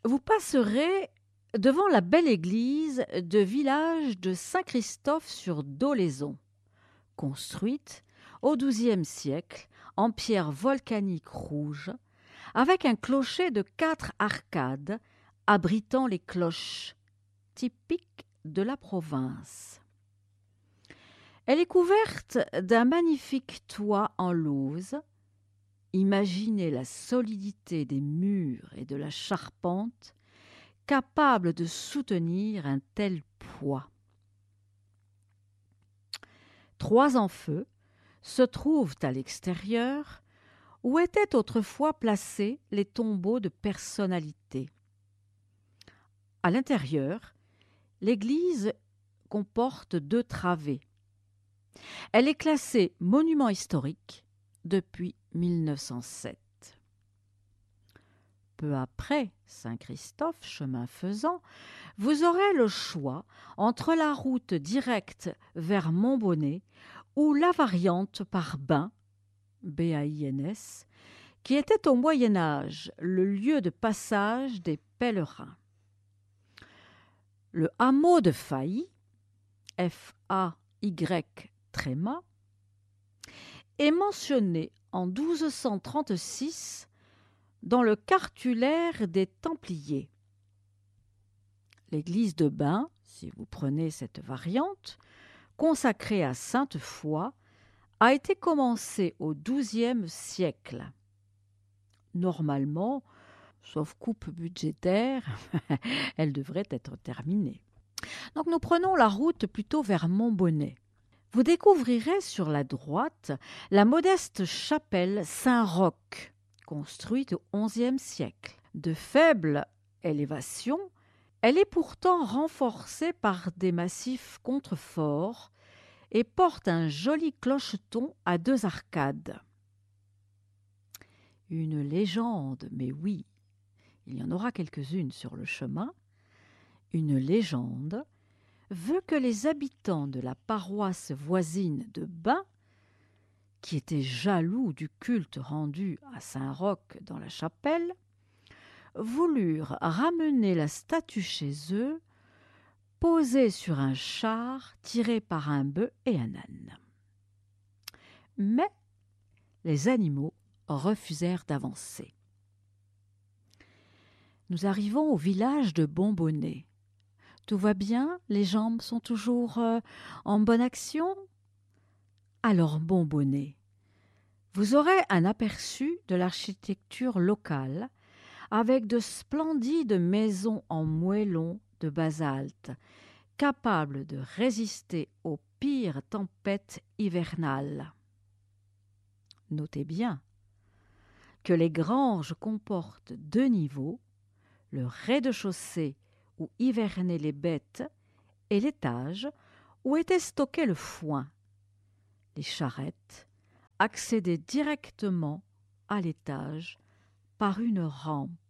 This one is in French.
Vous passerez devant la belle église de village de Saint-Christophe-sur-Dolaizon, construite au XIIe siècle en pierre volcanique rouge, avec un clocher de 4 arcades abritant les cloches, typiques de la province. Elle est couverte d'un magnifique toit en lauze. Imaginez la solidité des murs et de la charpente, capable de soutenir un tel poids. 3 en-feu se trouvent à l'extérieur, où étaient autrefois placés les tombeaux de personnalités. À l'intérieur, l'église comporte 2 travées. Elle est classée monument historique depuis 1907. Peu après Saint-Christophe, chemin faisant, vous aurez le choix entre la route directe vers Montbonnet ou la variante par Bain, B-A-I-N-S, qui était au Moyen Âge le lieu de passage des pèlerins. Le hameau de Failly, F-A-Y tréma, est mentionné en 1236 dans le cartulaire des Templiers. L'église de Bain, si vous prenez cette variante, consacrée à Sainte-Foy, a été commencée au XIIe siècle. Normalement, sauf coupe budgétaire, elle devrait être terminée. Donc nous prenons la route plutôt vers Montbonnet. Vous découvrirez sur la droite la modeste chapelle Saint-Roch, construite au XIe siècle. De faible élévation, elle est pourtant renforcée par des massifs contreforts et porte un joli clocheton à 2 arcades. Une légende, mais oui, il y en aura quelques-unes sur le chemin, une légende veut que les habitants de la paroisse voisine de Bain, qui étaient jaloux du culte rendu à Saint-Roch dans la chapelle, voulurent ramener la statue chez eux, posée sur un char tiré par un bœuf et un âne. Mais les animaux refusèrent d'avancer. Nous arrivons au village de Bonbonnet. Tout va bien? Les jambes sont toujours en bonne action? Alors Bonbonnet, vous aurez un aperçu de l'architecture locale avec de splendides maisons en moellon de basalte, capables de résister aux pires tempêtes hivernales. Notez bien que les granges comportent 2 niveaux, le rez-de-chaussée où hivernaient les bêtes et l'étage où était stocké le foin. Les charrettes accédaient directement à l'étage par une rampe.